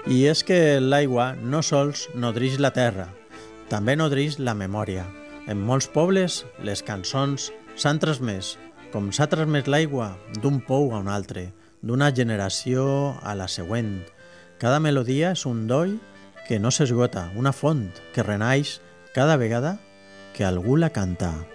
I és que l'aigua no sols nodreix la terra, també nodreix la memòria. En molts pobles, les cançons s'han transmès, com s'ha transmès l'aigua d'un pou a un altre, d'una generació a la següent. Cada melodia és un doll que no s'esgota, una font que renaix cada vegada que algú la canta.